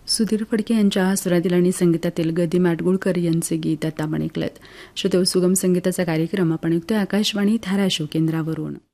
सुधीर फडके यांच्या स्वरातील आणि संगीतातील गदी माडगुळकर यांचे गीत आता आपण ऐकलत. श्रोते, सुगम संगीताचा कार्यक्रम आपण ऐकतोय आकाशवाणी धाराशिव केंद्रावरून.